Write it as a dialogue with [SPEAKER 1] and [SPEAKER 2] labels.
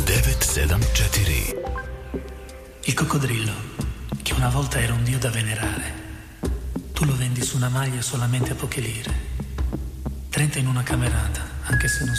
[SPEAKER 1] 974.
[SPEAKER 2] Il coccodrillo, che una volta era un dio da venerare, tu lo vendi su una maglia solamente a poche lire. 30 in una camerata, anche se non